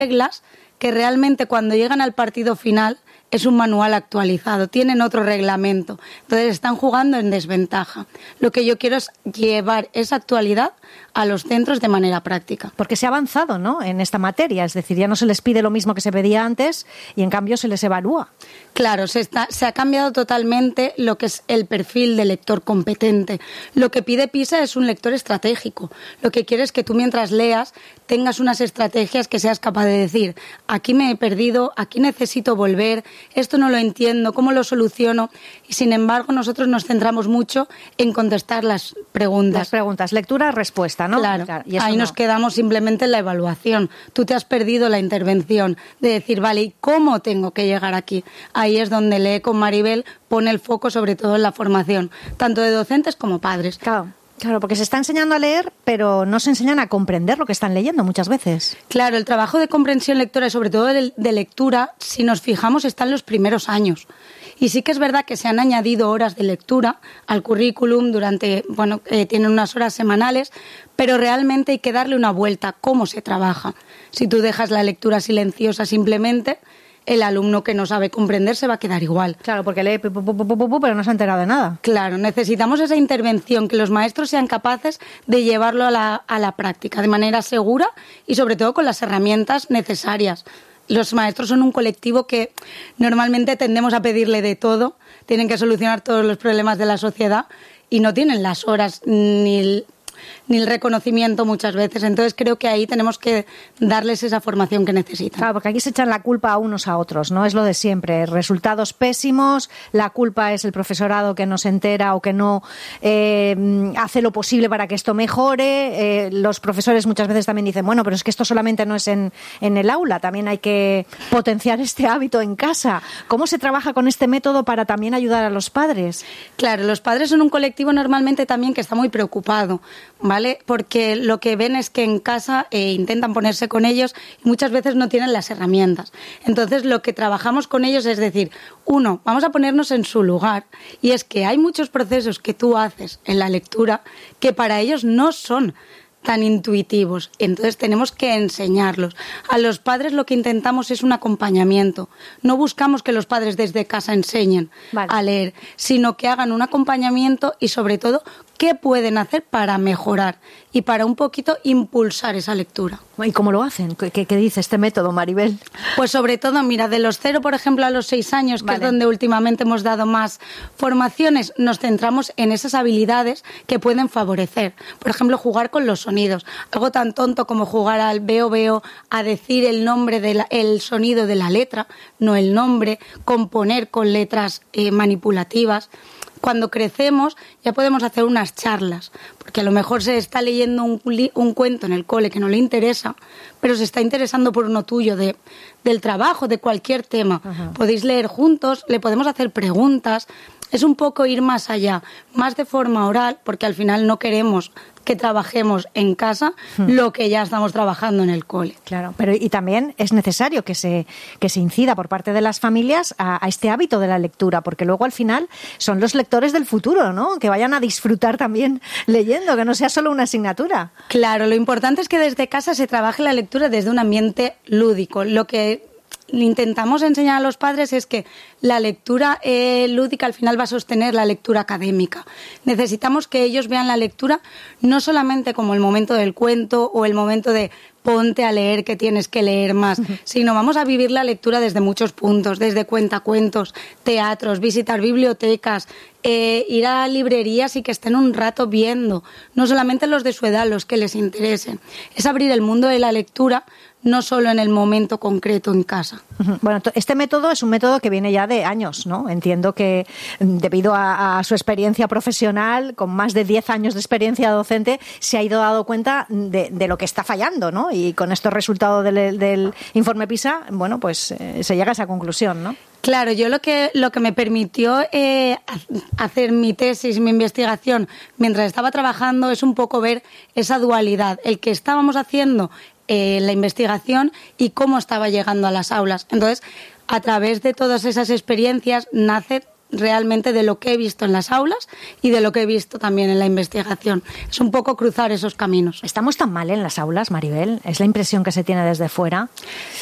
reglas que realmente cuando llegan al partido final es un manual actualizado, tienen otro reglamento, entonces están jugando en desventaja. Lo que yo quiero es llevar esa actualidad a los centros de manera práctica. Porque se ha avanzado, ¿no?, en esta materia, es decir, ya no se les pide lo mismo que se pedía antes y en cambio se les evalúa. Claro, se ha cambiado totalmente lo que es el perfil de lector competente. Lo que pide PISA es un lector estratégico. Lo que quiere es que tú mientras leas tengas unas estrategias que seas capaz de decir, aquí me he perdido, aquí necesito volver, esto no lo entiendo, ¿cómo lo soluciono? Y sin embargo nosotros nos centramos mucho en contestar las preguntas. Las preguntas, lectura, respuesta, ¿no? Claro, y ahí nos quedamos simplemente en la evaluación. Tú te has perdido la intervención de decir, vale, ¿y cómo tengo que llegar aquí? Ahí es donde Lee con Maribel pone el foco sobre todo en la formación, tanto de docentes como padres. Claro, porque se está enseñando a leer, pero no se enseñan a comprender lo que están leyendo muchas veces. Claro, el trabajo de comprensión lectora y sobre todo de lectura, si nos fijamos, está en los primeros años. Y sí que es verdad que se han añadido horas de lectura al currículum tienen unas horas semanales, pero realmente hay que darle una vuelta, cómo se trabaja. Si tú dejas la lectura silenciosa simplemente, el alumno que no sabe comprender se va a quedar igual. Claro, porque lee pero no se ha enterado de nada. Claro, necesitamos esa intervención, que los maestros sean capaces de llevarlo a la práctica de manera segura y sobre todo con las herramientas necesarias. Los maestros son un colectivo que normalmente tendemos a pedirle de todo, tienen que solucionar todos los problemas de la sociedad y no tienen las horas ni el reconocimiento muchas veces. Entonces creo que ahí tenemos que darles esa formación que necesitan. Claro, porque aquí se echan la culpa a unos a otros, ¿no? Es lo de siempre. Resultados pésimos, la culpa es el profesorado que no se entera o que no hace lo posible para que esto mejore. Los profesores muchas veces también dicen, bueno, pero es que esto solamente no es en el aula, también hay que potenciar este hábito en casa. ¿Cómo se trabaja con este método para también ayudar a los padres? Claro, los padres son un colectivo normalmente también que está muy preocupado, ¿vale? Porque lo que ven es que en casa intentan ponerse con ellos y muchas veces no tienen las herramientas. Entonces, lo que trabajamos con ellos es decir, vamos a ponernos en su lugar, y es que hay muchos procesos que tú haces en la lectura que para ellos no son tan intuitivos, entonces tenemos que enseñarlos. A los padres lo que intentamos es un acompañamiento. No buscamos que los padres desde casa enseñen a leer, sino que hagan un acompañamiento y sobre todo qué pueden hacer para mejorar y para un poquito impulsar esa lectura. ¿Y cómo lo hacen? ¿Qué dice este método, Maribel? Pues sobre todo, mira, de los 0, por ejemplo, a los 6 años, que es donde últimamente hemos dado más formaciones, nos centramos en esas habilidades que pueden favorecer. Por ejemplo, jugar con los sonidos. Algo tan tonto como jugar al veo, a decir el nombre, el sonido de la letra, no el nombre, componer con letras manipulativas. Cuando crecemos ya podemos hacer unas charlas, porque a lo mejor se está leyendo un cuento en el cole que no le interesa, pero se está interesando por uno tuyo, del trabajo, de cualquier tema. Ajá. Podéis leer juntos, le podemos hacer preguntas. Es un poco ir más allá, más de forma oral, porque al final no queremos que trabajemos en casa lo que ya estamos trabajando en el cole. Claro, pero y también es necesario que se incida por parte de las familias a este hábito de la lectura, porque luego al final son los lectores del futuro, ¿no? Que vayan a disfrutar también leyendo, que no sea solo una asignatura. Claro, lo importante es que desde casa se trabaje la lectura desde un ambiente lúdico. Lo que intentamos enseñar a los padres es que la lectura lúdica al final va a sostener la lectura académica. Necesitamos que ellos vean la lectura no solamente como el momento del cuento o el momento de ponte a leer que tienes que leer más, sino vamos a vivir la lectura desde muchos puntos, desde cuentacuentos, teatros, visitar bibliotecas, ir a librerías y que estén un rato viendo, no solamente los de su edad, los que les interesen. Es abrir el mundo de la lectura no solo en el momento concreto en casa. Bueno, este método es un método que viene ya de años, ¿no? Entiendo que debido a su experiencia profesional, con más de 10 años de experiencia docente, se ha ido dando cuenta de lo que está fallando, ¿no? Y con estos resultados del informe PISA, bueno, pues se llega a esa conclusión, ¿no? Claro, yo lo que me permitió hacer mi tesis, mi investigación, mientras estaba trabajando, es un poco ver esa dualidad, el que estábamos haciendo la investigación y cómo estaba llegando a las aulas. Entonces, a través de todas esas experiencias nace realmente de lo que he visto en las aulas y de lo que he visto también en la investigación. Es un poco cruzar esos caminos. ¿Estamos tan mal en las aulas, Maribel? ¿Es la impresión que se tiene desde fuera?